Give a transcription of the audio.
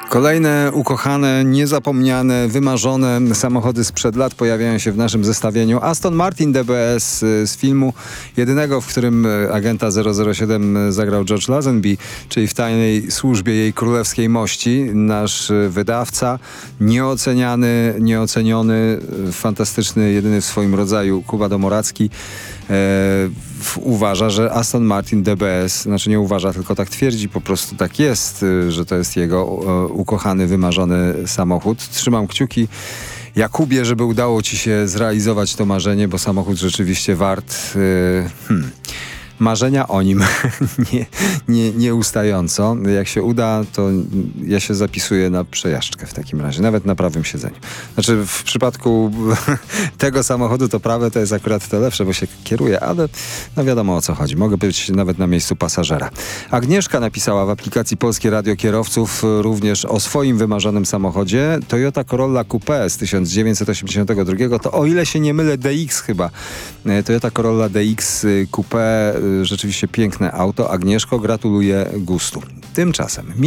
Kolejne ukochane, niezapomniane, wymarzone samochody sprzed lat pojawiają się w naszym zestawieniu. Aston Martin DBS z filmu jedynego, w którym agenta 007 zagrał George Lazenby, czyli w tajnej służbie jej królewskiej mości. Nasz wydawca, nieoceniany, nieoceniony, fantastyczny, jedyny w swoim rodzaju Kuba Domoracki uważa, że Aston Martin DBS, znaczy nie uważa, tylko tak twierdzi, po prostu tak jest, że to jest jego ukochany, wymarzony samochód. Trzymam kciuki, Jakubie, żeby udało ci się zrealizować to marzenie, bo samochód rzeczywiście wart marzenia o nim nieustająco. Jak się uda, to ja się zapisuję na przejażdżkę w takim razie, nawet na prawym siedzeniu. Znaczy w przypadku tego samochodu to prawe to jest akurat to lepsze, bo się kieruje, ale no wiadomo o co chodzi. Mogę być nawet na miejscu pasażera. Agnieszka napisała w aplikacji Polskie Radio Kierowców również o swoim wymarzonym samochodzie. Toyota Corolla Coupé z 1982. To o ile się nie mylę DX chyba. Toyota Corolla DX Coupé, rzeczywiście piękne auto. Agnieszko, gratuluję gustu. Tymczasem